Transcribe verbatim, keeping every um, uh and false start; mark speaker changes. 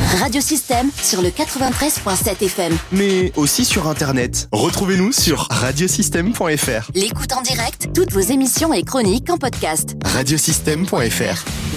Speaker 1: Radiosystème sur le quatre-vingt-treize virgule sept F M.
Speaker 2: Mais aussi sur Internet. Retrouvez-nous sur radiosystème point f r.
Speaker 1: L'écoute en direct, toutes vos émissions et chroniques en podcast.
Speaker 2: radiosystème point f r.